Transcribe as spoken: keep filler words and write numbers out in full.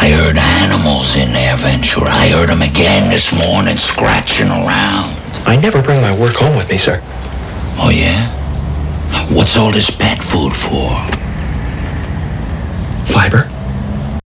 I heard animals in there, Ventura. I heard them again this morning, scratching around. I never bring my work home with me, sir. Oh, yeah? What's all this pet food for? Fiber.